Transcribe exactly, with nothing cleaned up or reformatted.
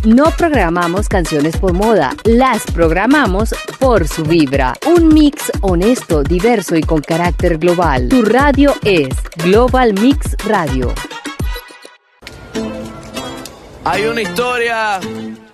No programamos canciones por moda, las programamos por su vibra. Un mix honesto, diverso y con carácter global. Tu radio es Global Mix Radio. Hay una historia